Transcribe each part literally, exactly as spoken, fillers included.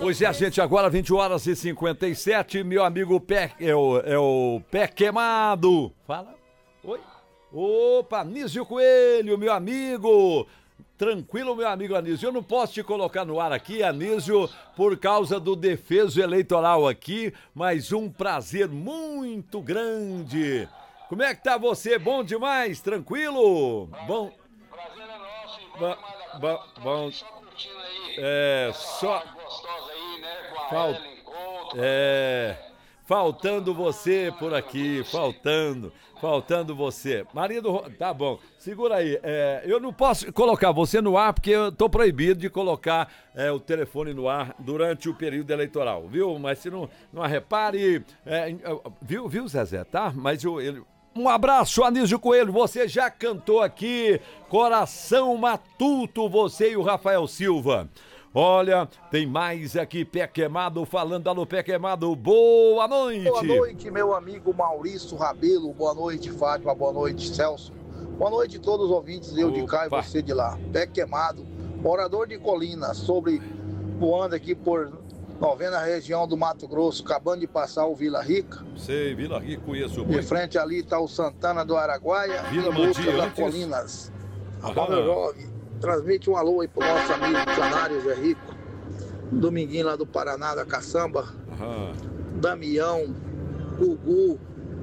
Pois é, gente, agora vinte horas e cinquenta e sete, meu amigo Pé, é o, é o Pé Queimado. Fala. Oi. Opa, Anísio Coelho, meu amigo. Tranquilo, meu amigo Anísio. Eu não posso te colocar no ar aqui, Anísio, por causa do defeso eleitoral aqui, mas um prazer muito grande. Como é que tá você? Bom demais? Tranquilo? Bom. Prazer é nosso, e Bom, bom, bom. só curtindo aí. É, só. Gostosa aí, né? Com a Fal... Ellen Couto. É. Faltando você por aqui, faltando, faltando você. Marido, tá bom, segura aí. É, eu não posso colocar você no ar porque eu tô proibido de colocar é, o telefone no ar durante o período eleitoral, viu? Mas se não, não repare, é, viu, viu, Zezé, tá? Mas eu, ele... Um abraço, Anísio Coelho, você já cantou aqui, Coração Matuto, você e o Rafael Silva. Olha, tem mais aqui, Pé Queimado, falando, alô, Pé Queimado, boa noite. Boa noite, meu amigo Maurício Rabelo, boa noite, Fátima, boa noite, Celso. Boa noite a todos os ouvintes, eu de cá e você de lá. Pé Queimado, morador de Colina, sobre, voando aqui por novena região do Mato Grosso, acabando de passar o Vila Rica. Sei, Vila Rica, conheço muito. De frente ali está o Santana do Araguaia, Vila em busca Mandia, das antes... Colinas. A Banda Jovem. Transmite um alô aí pro nosso amigo Canário Zé Rico, Dominguinho lá do Paraná, da Caçamba, Aham. Damião, Gugu,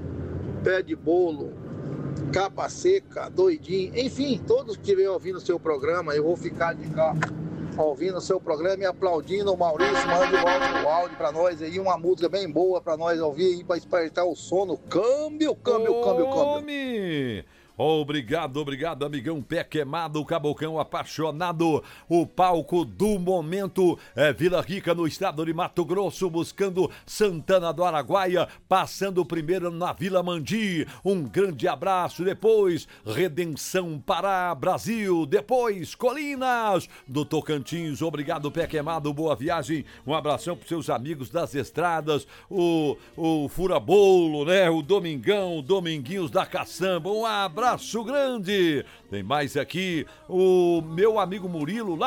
Pé de Bolo, Capa Seca, Doidinho, enfim, todos que estiverem ouvindo o seu programa, eu vou ficar de cá ouvindo o seu programa e aplaudindo o Maurício, manda de volta o áudio pra nós aí, uma música bem boa pra nós ouvir aí, pra despertar o sono. Câmbio, câmbio, câmbio, câmbio. Obrigado, obrigado, amigão Pé Queimado, Cabocão apaixonado. O palco do momento é Vila Rica, no estado de Mato Grosso, buscando Santana do Araguaia, passando primeiro na Vila Mandi. Um grande abraço, depois Redenção Pará, Brasil, depois Colinas do Tocantins. Obrigado, Pé Queimado, boa viagem. Um abração para seus amigos das estradas, o, o Furabolo, né? O Domingão, Dominguinhos da Caçamba. Um abraço. Abraço grande. Tem mais aqui o meu amigo Murilo lá